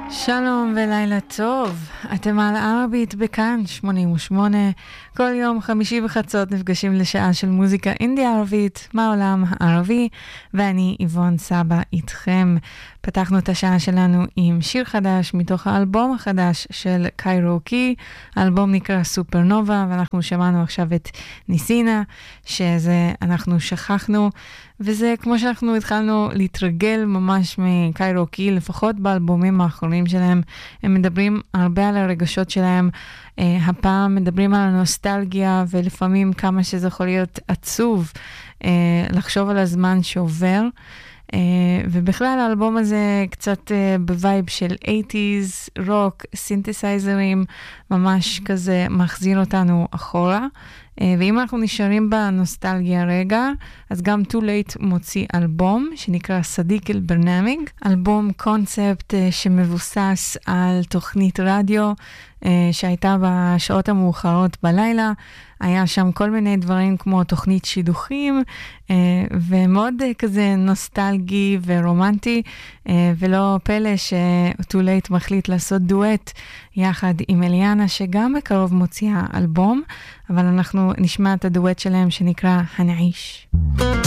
שלום ולילה טוב, אתם על ערבית בכאן 88, כל יום חמישי בחצות נפגשים לשעה של מוזיקה אינדי ערבית מהעולם הערבי, ואני איבון סבא איתכם. פתחנו את השעה שלנו עם שיר חדש מתוך האלבום החדש של קיירוקי, האלבום נקרא סופרנובה, ואנחנו שמענו עכשיו את ניסינה, שזה אנחנו שכחנו, וזה כמו שאנחנו התחלנו להתרגל ממש מקיירוקי, לפחות באלבומים האחרונים שלהם, הם מדברים הרבה על הרגשות שלהם, הפעם מדברים על הנוסטלגיה, ולפעמים כמה שזה יכול להיות עצוב, לחשוב על הזמן שעובר, ובכלל האלבום הזה קצת בווייב של 80s, רוק, סינתסייזרים, ממש כזה מחזיר אותנו אחורה. ואם אנחנו נשארים בנוסטלגיה רגע, אז גם Too Late מוציא אלבום שנקרא סדיק אל ברנאמיג, אלבום קונספט שמבוסס על תוכנית רדיו שהייתה בשעות המאוחרות בלילה. היה שם כל מיני דברים כמו תוכנית שידוכים, ומאוד כזה נוסטלגי ורומנטי, ולא פלא ש-Too Late מחליט לעשות דואט יחד עם אליאנה, שגם בקרוב מוציאה אלבום, אבל אנחנו נשמע את הדואט שלהם שנקרא הנעיש.